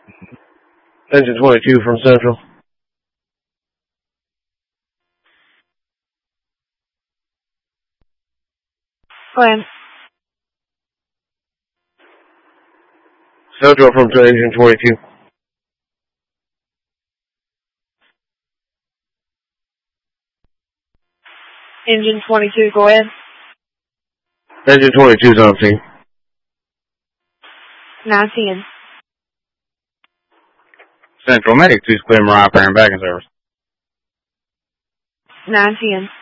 Engine 22 from Central. Glenn. Central from Engine 22. Engine 22, go ahead. Engine 22 is on scene. 19. Central Medic 2's clear Mariah Perrin back in service. 19.